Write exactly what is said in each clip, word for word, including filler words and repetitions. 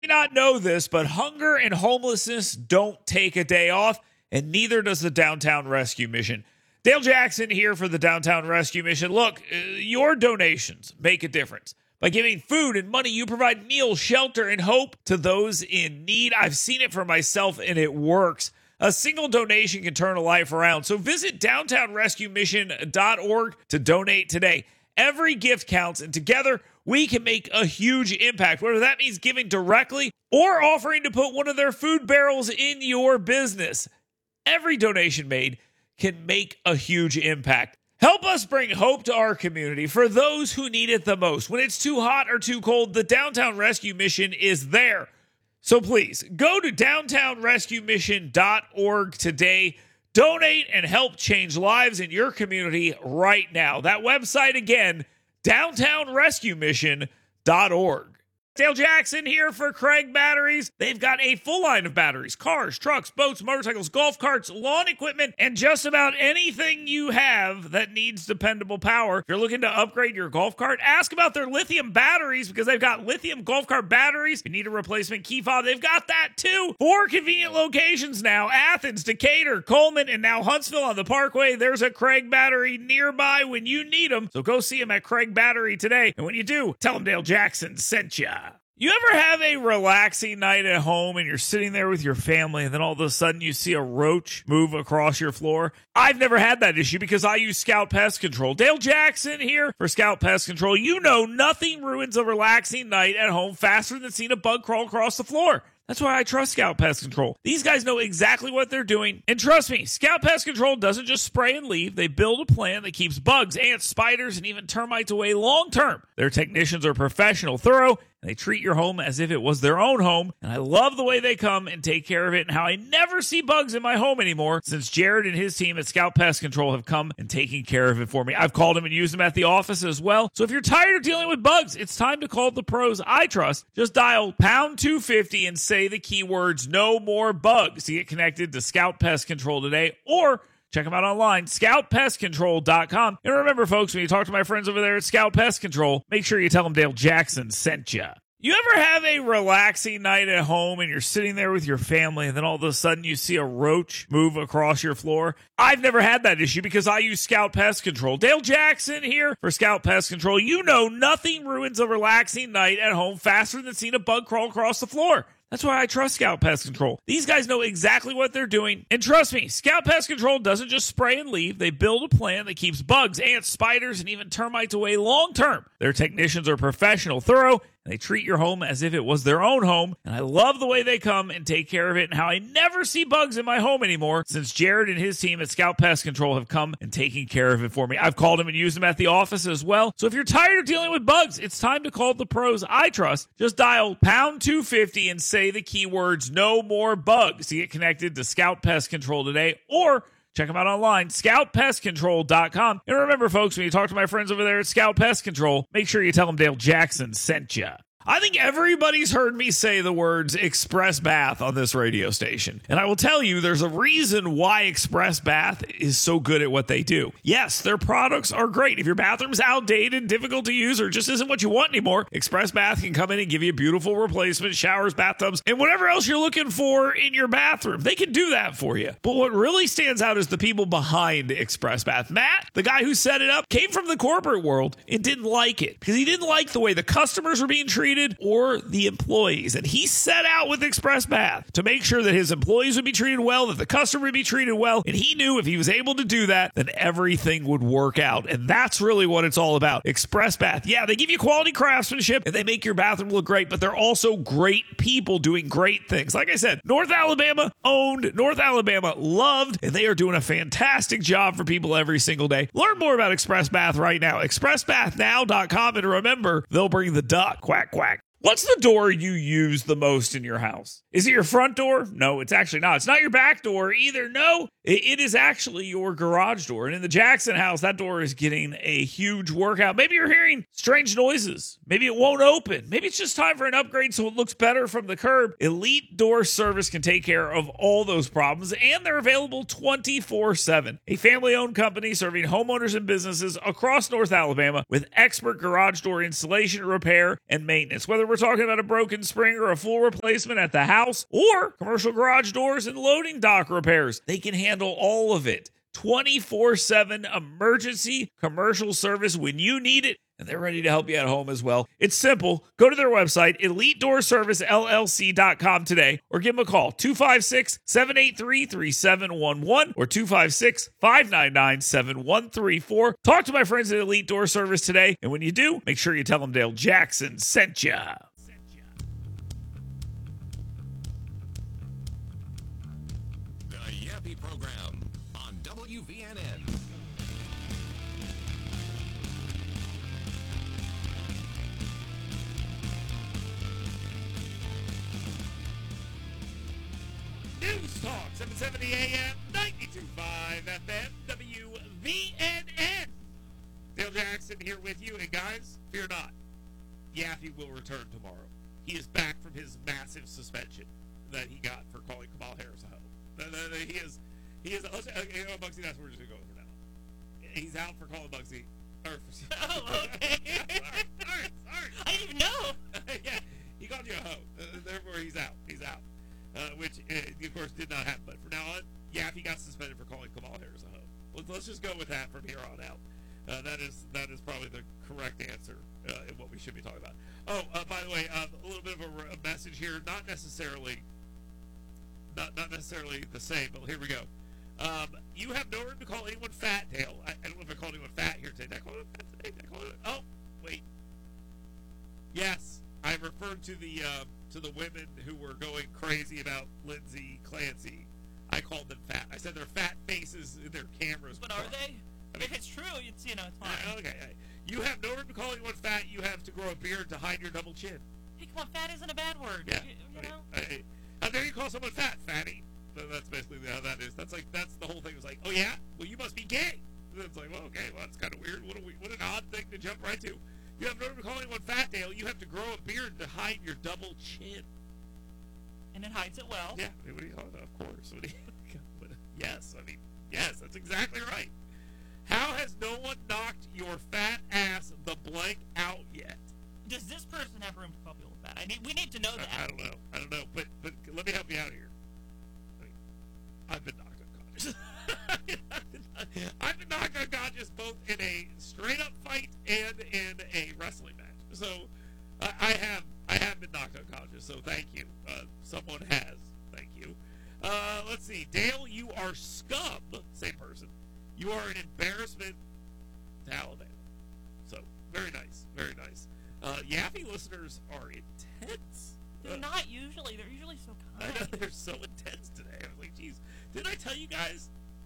You may not know this, but hunger and homelessness don't take a day off, and neither does the Downtown Rescue Mission. Dale Jackson here for the Downtown Rescue Mission. Look, uh, your donations make a difference. By giving food and money, you provide meals, shelter, and hope to those in need. I've seen it for myself, and it works. A single donation can turn a life around. So visit downtown rescue mission dot org to donate today. Every gift counts, and together we can make a huge impact, whether that means giving directly or offering to put one of their food barrels in your business. Every donation made can make a huge impact. Help us bring hope to our community for those who need it the most. When it's too hot or too cold, the Downtown Rescue Mission is there. So please, go to downtown rescue mission dot org today. Donate and help change lives in your community right now. That website again, downtown rescue mission dot org. Dale Jackson here for Craig Batteries. They've got a full line of batteries, cars, trucks, boats, motorcycles, golf carts, lawn equipment, and just about anything you have that needs dependable power. If you're looking to upgrade your golf cart, ask about their lithium batteries because they've got lithium golf cart batteries. If you need a replacement key fob, they've got that too. Four convenient locations now: Athens, Decatur, Coleman, and now Huntsville on the Parkway. There's a Craig Battery nearby when you need them. So go see them at Craig Battery today. And when you do, tell them Dale Jackson sent ya. You ever have a relaxing night at home and you're sitting there with your family and then all of a sudden you see a roach move across your floor? I've never had that issue because I use Scout Pest Control. Dale Jackson here for Scout Pest Control. You know nothing ruins a relaxing night at home faster than seeing a bug crawl across the floor. That's why I trust Scout Pest Control. These guys know exactly what they're doing. And trust me, Scout Pest Control doesn't just spray and leave. They build a plan that keeps bugs, ants, spiders, and even termites away long term. Their technicians are professional, thorough, and they treat your home as if it was their own home. And I love the way they come and take care of it and how I never see bugs in my home anymore since Jared and his team at Scout Pest Control have come and taken care of it for me. I've called them and used them at the office as well. So if you're tired of dealing with bugs, it's time to call the pros I trust. Just dial pound two fifty and say the keywords "no more bugs" to get connected to Scout Pest Control today, or check them out online, scout pest control dot com. And remember, folks, when you talk to my friends over there at Scout Pest Control, make sure you tell them Dale Jackson sent ya. You ever have a relaxing night at home and you're sitting there with your family and then all of a sudden you see a roach move across your floor? I've never had that issue because I use Scout Pest Control. Dale Jackson here for Scout Pest Control. You know nothing ruins a relaxing night at home faster than seeing a bug crawl across the floor. That's why I trust Scout Pest Control. These guys know exactly what they're doing. And trust me, Scout Pest Control doesn't just spray and leave. They build a plan that keeps bugs, ants, spiders, and even termites away long term. Their technicians are professional, thorough, and they treat your home as if it was their own home. And I love the way they come and take care of it and how I never see bugs in my home anymore since Jared and his team at Scout Pest Control have come and taken care of it for me. I've called them and used them at the office as well. So if you're tired of dealing with bugs, it's time to call the pros I trust. Just dial pound two fifty and say the keywords "no more bugs" to get connected to Scout Pest Control today, or check them out online, scout pest control dot com. And remember, folks, when you talk to my friends over there at Scout Pest Control, make sure you tell them Dale Jackson sent ya. I think everybody's heard me say the words Express Bath on this radio station. And I will tell you, there's a reason why Express Bath is so good at what they do. Yes, their products are great. If your bathroom's outdated, difficult to use, or just isn't what you want anymore, Express Bath can come in and give you a beautiful replacement, showers, bathtubs, and whatever else you're looking for in your bathroom. They can do that for you. But what really stands out is the people behind Express Bath. Matt, the guy who set it up, came from the corporate world and didn't like it because he didn't like the way the customers were being treated or the employees. And he set out with Express Bath to make sure that his employees would be treated well, that the customer would be treated well. And he knew if he was able to do that, then everything would work out. And that's really what it's all about. Express Bath. Yeah, they give you quality craftsmanship and they make your bathroom look great, but they're also great people doing great things. Like I said, North Alabama owned, North Alabama loved, and they are doing a fantastic job for people every single day. Learn more about Express Bath right now. express bath now dot com. And remember, they'll bring the duck. Quack, quack. What's the door you use the most in your house? Is it your front door? No, it's actually not. It's not your back door either. No, it is actually your garage door. And in the Jackson house, that door is getting a huge workout. Maybe you're hearing strange noises. Maybe it won't open. Maybe it's just time for an upgrade so it looks better from the curb. Elite Door Service can take care of all those problems, and they're available twenty-four seven. A family-owned company serving homeowners and businesses across North Alabama with expert garage door installation, repair, and maintenance. Whether we're talking about a broken spring or a full replacement at the house, or commercial garage doors and loading dock repairs, they can handle all of it. twenty-four seven emergency commercial service when you need it, and they're ready to help you at home as well. It's simple. Go to their website, elite door service l l c dot com today, or give them a call, two five six, seven eight three, three seven one one or two five six, five nine nine, seven one three four. Talk to my friends at Elite Door Service today, and when you do, make sure you tell them Dale Jackson sent ya. The Yappy Program on W V N N. News Talk, seven seventy A M, ninety-two point five F M, W V N N. Dale Jackson here with you, and guys, fear not. Yaffee will return tomorrow. He is back from his massive suspension that he got for calling Kamal Harris a hoe. He is, he is, let's, okay, oh, Bugsy, that's where we're just going to go for now. He's out for calling Bugsy. Or for, oh, okay. sorry, sorry, sorry. I didn't even know. Yeah, he called you a hoe. Uh, therefore, he's out. He's out. Uh, which, uh, of course, did not happen. But for now on, Yaffee got suspended for calling Kamal Harris a hoe. Let's, let's just go with that from here on out. Uh, that is that is probably the correct answer uh, in what we should be talking about. Oh, uh, by the way, uh, a little bit of a, a message here. Not necessarily, not not necessarily the same, but here we go. Um, you have no room to call anyone fat, Dale. I, I don't know if I called anyone fat here today. Did I call anyone fat today? Did I call anyone? Oh, wait. Yes, I referred to the um, to the women who were going crazy about Lindsay Clancy. I called them fat. I said their fat faces in their cameras. But are they? I mean, if it's true, it's, you know, it's fine. Okay, okay. You have no room to call anyone fat. You have to grow a beard to hide your double chin. Hey, come on, fat isn't a bad word. Yeah. You, you I mean, know? I, I, how dare you call someone fat, fatty? That's basically how that is. That's like that's the whole thing. It's like, oh yeah, well you must be gay. And it's like, well, okay, well that's kind of weird. What a we, what an odd thing to jump right to. You have no room to call anyone fat, Dale. You have to grow a beard to hide your double chin. And it hides it well. Yeah. I mean, what do you call it? Of course. What do you, what, yes. I mean, yes. That's exactly right. How has no one knocked your fat ass the blank out yet? Does this person have room to call people fat? I need, we need to know that. I, I don't know. I don't know. But but let me help you out here. I mean, I've been knocked unconscious. I've been knocked unconscious both in a straight up fight and in a wrestling match. So uh, I have I have been knocked unconscious. So thank you. Uh, someone has. Thank you. Uh, let's see. Dale, you are scum. Same person. You are an embarrassment to Alabama. So, very nice. Very nice. Uh, Yaffee listeners are intense. They're uh, not usually. They're usually so I kind. know, they're so intense today. I was like, geez, didn't I tell you guys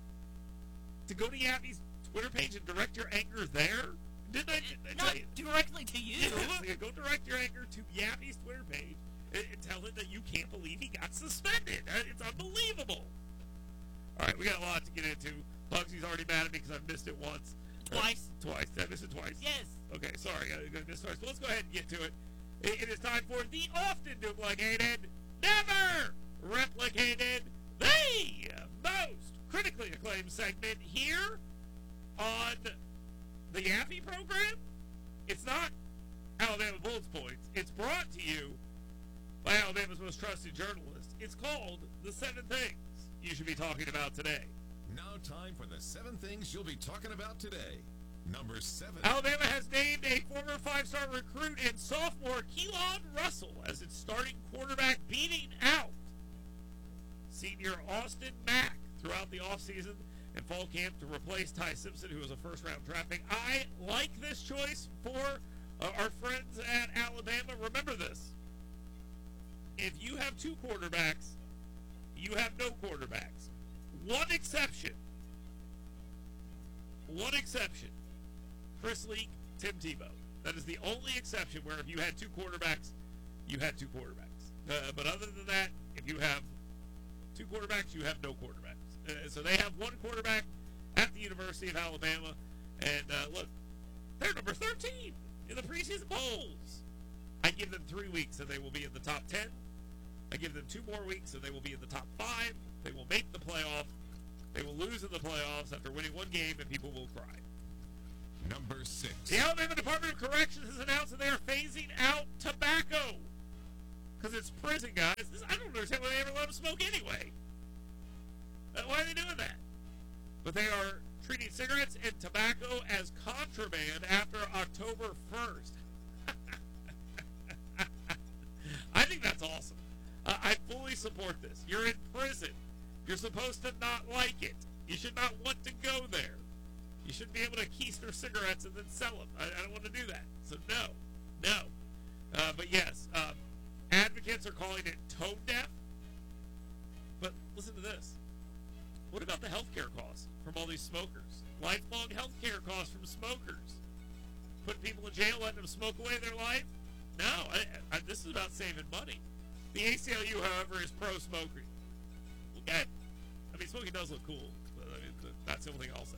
to go to Yaffee's Twitter page and direct your anger there? Didn't I, did I Not tell you? directly to you. Yes, go direct your anger to Yaffee's Twitter page and, and tell him that you can't believe he got suspended. Uh, It's unbelievable. All right, we got a lot to get into. Bugsy's already mad at me because I've missed it once. Twice. Uh, twice. Did I miss it twice? Yes. Okay, sorry. I missed it twice. But let's go ahead and get to it. It, it is time for the often duplicated, never replicated, the most critically acclaimed segment here on the Yaffee program. It's not Alabama Bullets Points. It's brought to you by Alabama's most trusted journalist. It's called The Seven Things You Should Be Talking About Today. Now time for the seven things you'll be talking about today. Number seven. Alabama has named a former five-star recruit and sophomore Keelan Russell as its starting quarterback, beating out senior Austin Mack throughout the offseason and fall camp to replace Ty Simpson, who was a first-round draft pick. I like this choice for uh, our friends at Alabama. Remember this. If you have two quarterbacks, you have no quarterbacks. One exception. One exception. Chris Leak, Tim Tebow. That is the only exception where if you had two quarterbacks, you had two quarterbacks. Uh, but other than that, if you have two quarterbacks, you have no quarterbacks. Uh, so they have one quarterback at the University of Alabama. And uh, look, they're number thirteen in the preseason polls. I give them three weeks and they will be in the top ten. I give them two more weeks and they will be in the top five. They will make the playoff. They will lose in the playoffs after winning one game, and people will cry. Number six. The Alabama Department of Corrections has announced that they are phasing out tobacco. Because it's prison, guys. This, I don't understand why they ever let them smoke anyway. Uh, why are they doing that? But they are treating cigarettes and tobacco as contraband after October first. I think that's awesome. Uh, I fully support this. You're in prison. You're supposed to not like it. You should not want to go there. You shouldn't be able to keister cigarettes and then sell them. I, I don't want to do that. So no, no. Uh, but yes, um, advocates are calling it tone deaf. But listen to this. What about the health care costs from all these smokers? Lifelong health care costs from smokers. Putting people in jail, letting them smoke away their life? No, I, I, this is about saving money. The A C L U, however, is pro-smoking. Okay. I mean, smoking does look cool, but I mean, that's the only thing I'll say.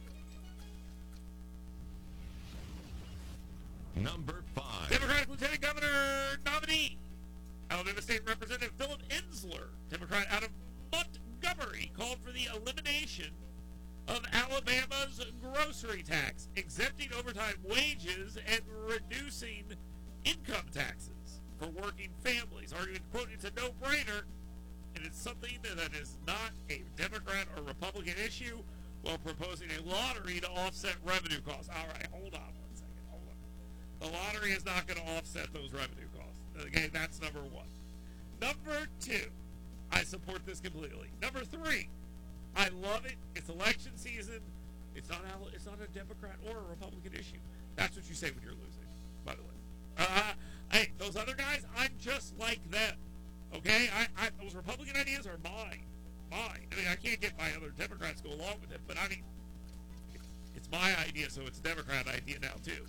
Number five. Democratic Lieutenant Governor nominee, Alabama State Representative Philip Ensler, Democrat out of Montgomery, called for the elimination of Alabama's grocery tax, exempting overtime wages and reducing income taxes for working families, arguing, quote, it's a no-brainer, and it's something that is not a Democrat or Republican issue, while proposing a lottery to offset revenue costs. All right, hold on one second, hold on. The lottery is not going to offset those revenue costs. Okay, that's number one. Number two, I support this completely. Number three, I love it. It's election season. It's not it's not a Democrat or a Republican issue. That's what you say when you're losing, by the way. Uh, hey, those other guys, I'm just like them. Okay? I, I those Republican ideas are mine. Mine. I mean, I can't get my other Democrats to go along with it, but I mean, it's, it's my idea, so it's a Democrat idea now, too.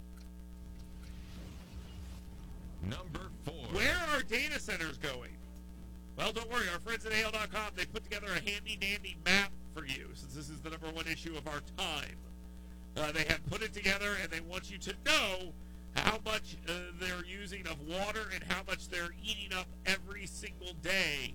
Number four. Where are data centers going? Well, don't worry. Our friends at A L dot com, they put together a handy-dandy map for you, since this is the number one issue of our time. Uh, they have put it together, and they want you to know how much uh, they're using of water and how much they're eating up every single day.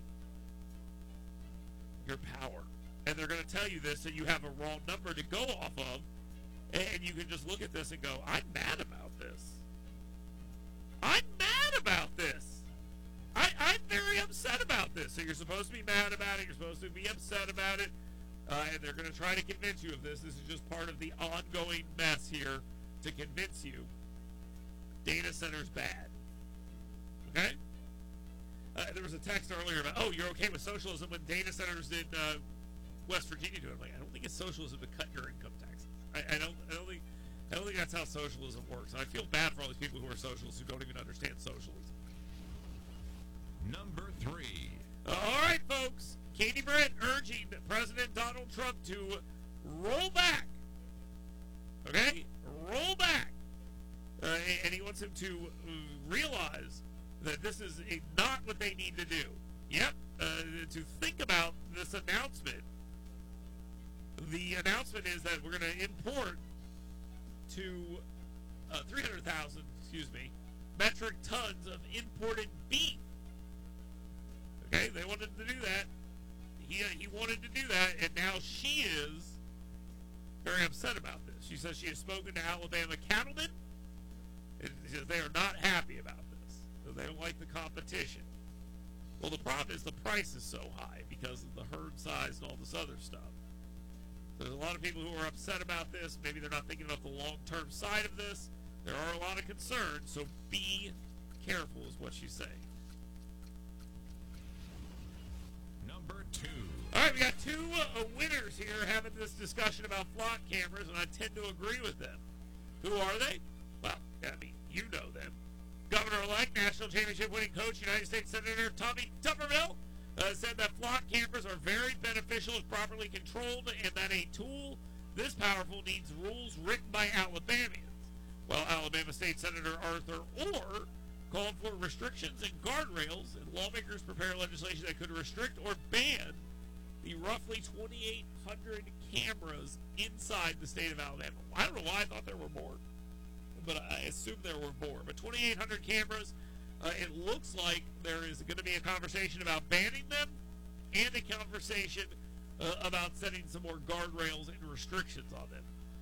Your power. And they're going to tell you this so you have a raw number to go off of, and you can just look at this and go, I'm mad about this. I'm mad about this. I, I'm very upset about this. So you're supposed to be mad about it. You're supposed to be upset about it. Uh, and they're going to try to convince you of this. This is just part of the ongoing mess here to convince you data centers bad. Okay? Uh, there was a text earlier about, oh, you're okay with socialism when data centers in uh, West Virginia do it. I'm like, I don't think it's socialism to cut your income taxes. I, I don't. I don't think. I don't think that's how socialism works. And I feel bad for all these people who are socialists who don't even understand socialism. Number three. Uh, all right, folks. Katie Britt urging President Donald Trump to roll back. Okay, roll back. Uh, and he wants him to realize that this is a, not what they need to do. Yep, uh, to think about this announcement. The announcement is that we're going to import to uh, three hundred thousand, excuse me, metric tons of imported beef. Okay, they wanted to do that. He, uh, he wanted to do that, and now she is very upset about this. She says she has spoken to Alabama cattlemen, and she says they are not happy about this. So they don't like the competition. Well, the problem is the price is so high because of the herd size and all this other stuff. There's a lot of people who are upset about this. Maybe they're not thinking about the long-term side of this. There are a lot of concerns, so be careful is what she's saying. Number two. All right, we got two uh, winners here having this discussion about flock cameras, and I tend to agree with them. Who are they? Well, I mean, you know them. Governor-elect, national championship winning coach, United States Senator Tommy Tuberville, uh, said that flock cameras are very beneficial if properly controlled, and that a tool this powerful needs rules written by Alabamians. While Alabama State Senator Arthur Orr called for restrictions and guardrails, and lawmakers prepare legislation that could restrict or ban the roughly twenty-eight hundred cameras inside the state of Alabama. I don't know why I thought there were more, but I assume there were more. But twenty-eight hundred cameras, uh, it looks like there is going to be a conversation about banning them and a conversation uh, about setting some more guardrails and restrictions on them.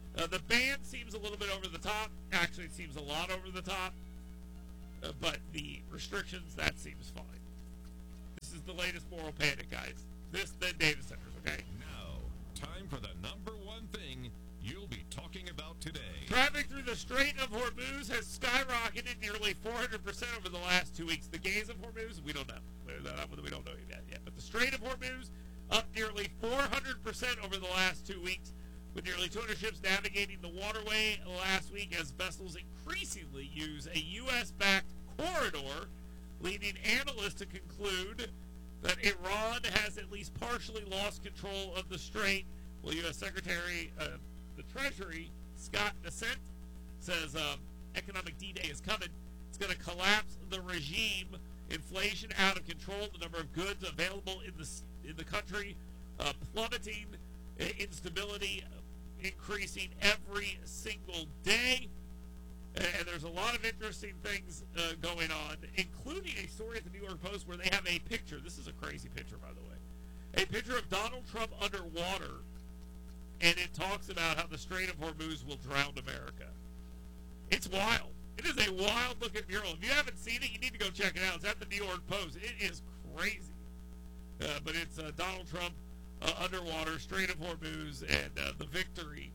Uh, the ban seems a little bit over the top. Actually, it seems a lot over the top. Uh, but the restrictions, that seems fine. This is the latest moral panic, guys. This, the data centers, okay? Now, time for the number one thing you'll be talking about today. Traffic through the Strait of Hormuz has skyrocketed nearly four hundred percent over the last two weeks. The Gaze of Hormuz, we don't know. We don't know yet, yet. But the Strait of Hormuz up nearly four hundred percent over the last two weeks, with nearly two hundred ships navigating the waterway last week as vessels increasingly use a U S-backed corridor, leading analysts to conclude that Iran has at least partially lost control of the strait. Well, U S. Secretary of uh, the Treasury, Scott Bessent, says um, economic D-Day is coming. It's going to collapse the regime, inflation out of control, the number of goods available in the in the country uh, plummeting, uh, instability uh, increasing every single day. And there's a lot of interesting things uh, going on, including a story at the New York Post where they have a picture. This is a crazy picture, by the way. A picture of Donald Trump underwater, and it talks about how the Strait of Hormuz will drown America. It's wild. It is a wild-looking mural. If you haven't seen it, you need to go check it out. It's at the New York Post. It is crazy. Uh, but it's uh, Donald Trump uh, underwater, Strait of Hormuz, and uh, the victory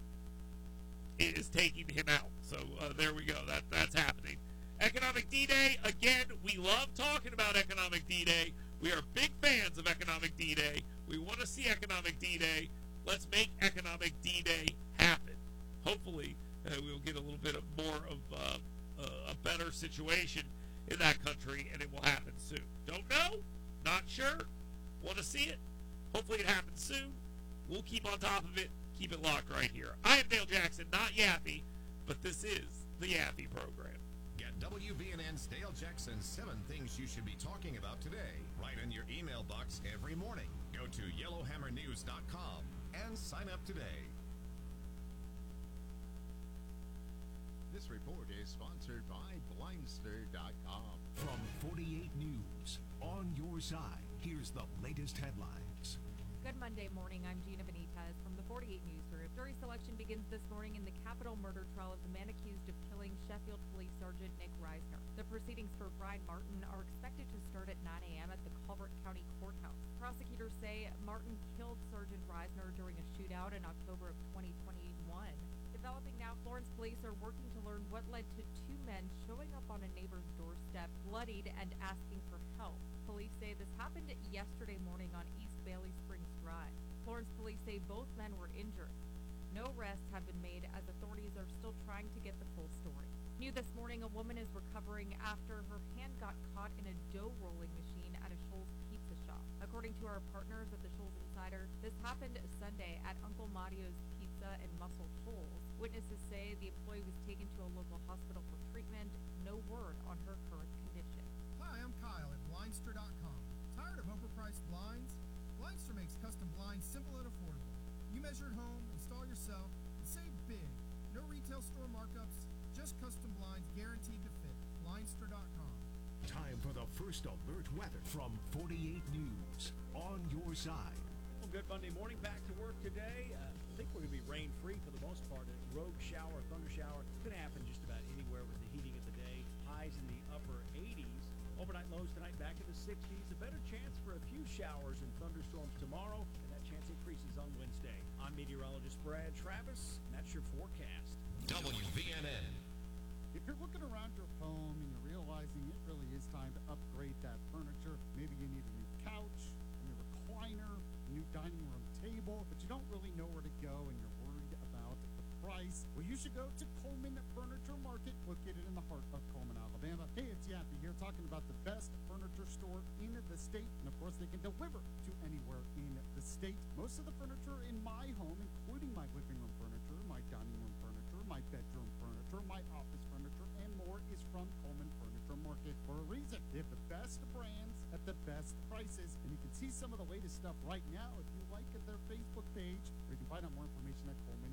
is taking him out. So uh, there we go. That That's happening. Economic D-Day, again, we love talking about Economic D-Day. We are big fans of Economic D-Day. We want to see Economic D-Day. Let's make Economic D-Day happen. Hopefully, uh, we'll get a little bit of more of uh, uh, a better situation in that country, and it will happen soon. Don't know? Not sure? Want to see it? Hopefully it happens soon. We'll keep on top of it. Keep it locked right here. I am Dale Jackson, not Yappy, but this is the Yappy program. Get W B N N's Dale Jackson's seven things you should be talking about today right in your email box every morning. Go to yellowhammer news dot com and sign up today. This report is sponsored by blindster dot com. From forty-eight News, on your side, here's the latest headlines. Good Monday morning. I'm Gina Benitez from the forty-eight News Group. Jury selection begins this morning in the capital murder trial of the man accused of killing Sheffield Police Sergeant Nick Reisner. The proceedings for Brian Martin are expected to start at nine a.m. at the Culver County Courthouse. Prosecutors say Martin killed Sergeant Reisner during a shootout in October of twenty twenty-one. Developing now, Florence police are working to learn what led to two men showing up on a neighbor's doorstep, bloodied and asking for help. Police say this happened yesterday morning on East Bailey Springs Drive. Florence police say both men were injured. No arrests have been made as authorities are still trying to get the full story. New this morning, a woman is recovering after her hand got caught in a dough rolling machine at a Shoals pizza shop. According to our partners at the Shoals Insider, this happened Sunday at Uncle Mario's Pizza in Muscle Shoals. Witnesses say the employee was taken to a local hospital for treatment. No word on her current condition. Hi, I'm Kyle at blindster dot com. Tired of overpriced blinds? Blindster makes custom blinds simple and affordable. You measure at home, install yourself, and save big. No retail store markups, just custom blinds guaranteed to fit. blindster dot com. Time for the first alert weather from forty-eight News, on your side. Well, good Monday morning. Back to work today. Uh, I think we're going to be rain-free for the most part. A rogue shower, thunder shower, could happen just about anywhere with the heating of the day. Highs in the upper eighties. Overnight lows tonight back in the sixties. A better chance for a few showers and thunderstorms tomorrow, and that chance increases on Wednesday. I'm meteorologist Brad Travis, and that's your forecast. W B N N. If you're looking around your home and you're realizing it really is time to upgrade that furniture, maybe you need a new couch, a new recliner, a new dining room table, but you don't really know where to go and you're worried about the price, well, you should go to Coleman Furniture Market, located in the heart of Coleman, Alabama. Hey, it's Yappy here talking about the best furniture store in the state, and of course they can deliver to anywhere in the state. Most of the furniture in my home, including my living room furniture, my dining room furniture, my bedroom furniture, my office furniture, and more, is from Coleman Furniture Market for a reason. They have the best brands at the best prices, and you can see some of the latest stuff right now if you like at their Facebook page, or you can find out more information at Coleman